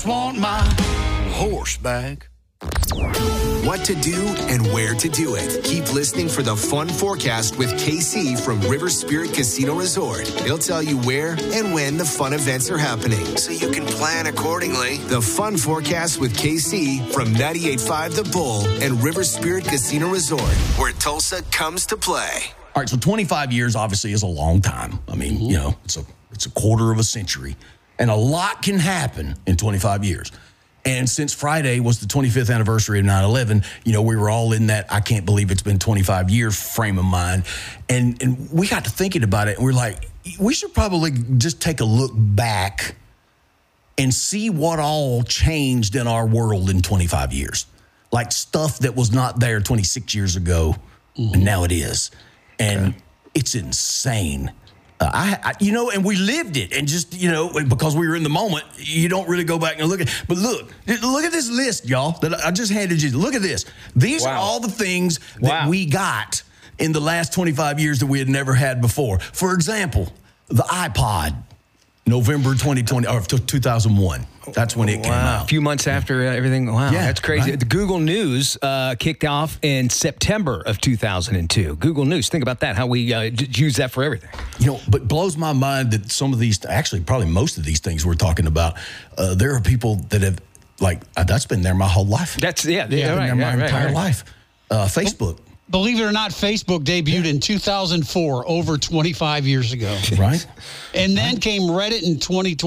just want my horse back. What to do and where to do it. Keep listening for the Fun Forecast with KC from River Spirit Casino Resort. He'll tell you where and when the fun events are happening, so you can plan accordingly. The Fun Forecast with KC from 98.5 The Bull and River Spirit Casino Resort, where Tulsa comes to play. All right, so 25 years obviously is a long time. I mean, you know, it's a quarter of a century, and a lot can happen in 25 years. And since Friday was the 25th anniversary of 9/11, you know, we were all in that I can't believe it's been 25 years frame of mind. And we got to thinking about it, and we're like, we should probably just take a look back and see what all changed in our world in 25 years. Like stuff that was not there 26 years ago, and now it is. And it's insane. You know, and we lived it, and just, you know, because we were in the moment, you don't really go back and look at it. But look at this list, y'all, that I just handed you. Look at this. These are all the things that we got in the last 25 years that we had never had before. For example, the iPod, November 2020 or 2001. That's when it came out. A few months after everything. Wow, Yeah, that's crazy. right? The Google News kicked off in September of 2002. Google News. Think about that, how we use that for everything. You know, but blows my mind that some of these, actually probably most of these things we're talking about, there are people that have, like, that's been there my whole life. That's, been there my entire life. Facebook. Believe it or not, Facebook debuted in 2004, over 25 years ago. Right. And then came Reddit in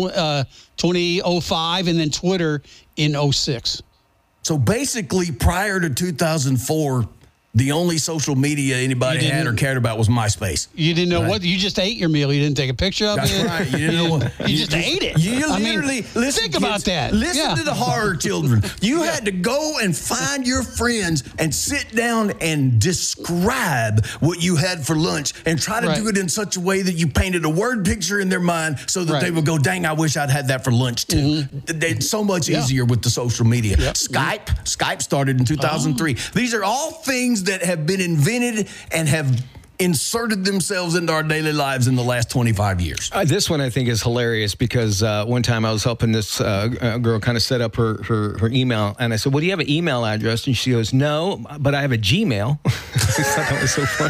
2005, and then Twitter in 06. So basically, prior to 2004, the only social media anybody had or cared about was MySpace. You didn't know what, you just ate your meal. You didn't take a picture of That's it. right. You didn't know what, you just ate it. You I literally, mean, listen, think about that. Listen to the horror children. You had to go and find your friends and sit down and describe what you had for lunch and try to do it in such a way that you painted a word picture in their mind so that they would go, dang, I wish I'd had that for lunch too. It's so much easier with the social media. Skype started in 2003. These are all things that have been invented and have inserted themselves into our daily lives in the last 25 years. This one I think is hilarious because one time I was helping this girl kind of set up her email, and I said, well, do you have an email address? And she goes, no, but I have a Gmail. I thought that was so funny.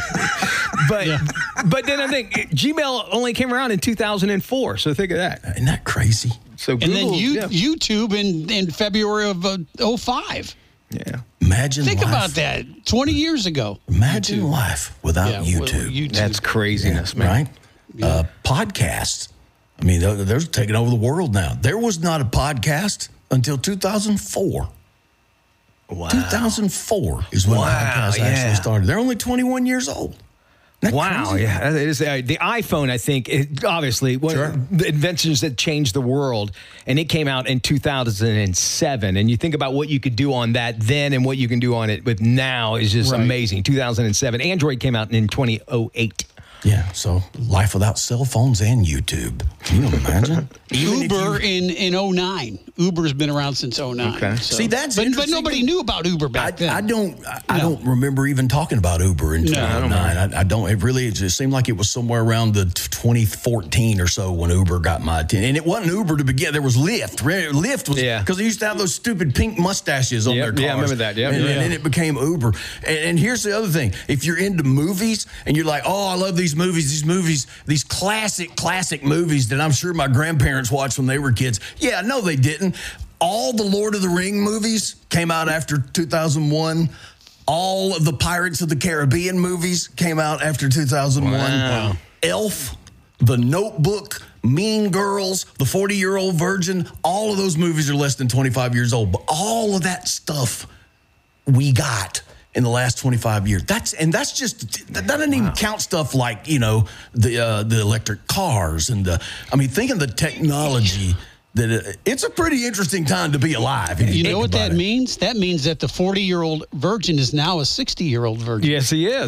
But then I think Gmail only came around in 2004, so think of that. Isn't that crazy? So Google, and then yeah. YouTube in February of 05. Yeah. Imagine Think life. about that 20 years ago. Imagine YouTube. life without YouTube. That's craziness, man. Right? Podcasts. I mean, they're taking over the world now. There was not a podcast until 2004. Wow. 2004 is when podcasts actually started. They're only 21 years old. Wow, crazy? yeah. It is, the iPhone, I think, obviously, one of the inventions that changed the world, and it came out in 2007. And you think about what you could do on that then and what you can do on it with now is just amazing. 2007. Android came out in 2008. Yeah, so life without cell phones and YouTube. Can you imagine? Uber in 09. Uber's been around since 09. Okay. So. See, that's but interesting. nobody knew about Uber back then. I don't remember even talking about Uber in 2009. I don't. It just seemed like it was somewhere around the 2014 or so when Uber got my attention. And it wasn't Uber to begin. There was Lyft. Lyft was because they used to have those stupid pink mustaches on their cars. Yeah, I remember that. And then it became Uber. And here's the other thing: if you're into movies and you're like, oh, I love these movies, these classic movies that I'm sure my grandparents watched when they were kids. Yeah, no, they didn't. All the Lord of the Ring movies came out after 2001. All of the Pirates of the Caribbean movies came out after 2001. Wow. Elf, The Notebook, Mean Girls, The 40-Year-Old Virgin, all of those movies are less than 25 years old. But all of that stuff we got in the last 25 years. That doesn't even count stuff like, the electric cars and think of the technology that it's a pretty interesting time to be alive. You know what that means? That means that the 40-year-old virgin is now a 60-year-old virgin. Yes, he is.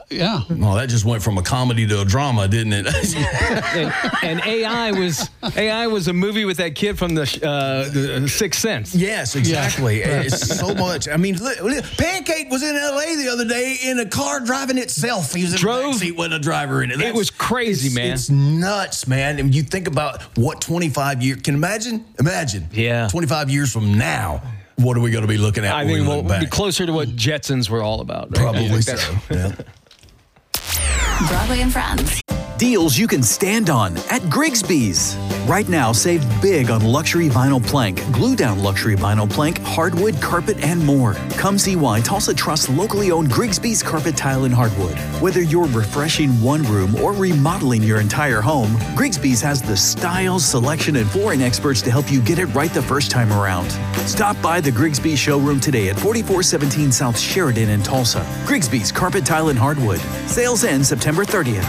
Yeah. Well, that just went from a comedy to a drama, didn't it? and AI was a movie with that kid from the Sixth Sense. Yes, exactly. Yeah. It's so much. I mean, Pancake was in L.A. the other day in a car driving itself. He was in the backseat with a driver in it. It was crazy, man. It's nuts, man. And you think about what 25 years, can imagine? Yeah. 25 years from now, what are we going to be looking at? I think we'll be closer to what Jetsons were all about. Right? Probably so. Yeah. Broadway and Friends. Deals you can stand on at Grigsby's. Right now, save big on luxury vinyl plank, glue-down luxury vinyl plank, hardwood, carpet, and more. Come see why Tulsa trusts locally owned Grigsby's Carpet Tile and Hardwood. Whether you're refreshing one room or remodeling your entire home, Grigsby's has the styles, selection, and flooring experts to help you get it right the first time around. Stop by the Grigsby's showroom today at 4417 South Sheridan in Tulsa. Grigsby's Carpet Tile and Hardwood. Sales end September 30th.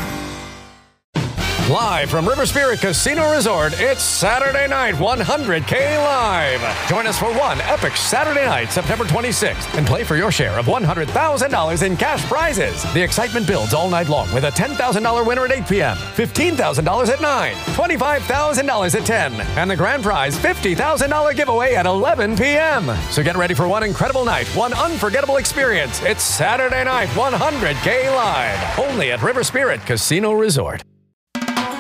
Live from River Spirit Casino Resort, it's Saturday Night 100K Live. Join us for one epic Saturday night, September 26th, and play for your share of $100,000 in cash prizes. The excitement builds all night long with a $10,000 winner at 8 p.m., $15,000 at 9, $25,000 at 10, and the grand prize $50,000 giveaway at 11 p.m. So get ready for one incredible night, one unforgettable experience. It's Saturday Night 100K Live, only at River Spirit Casino Resort.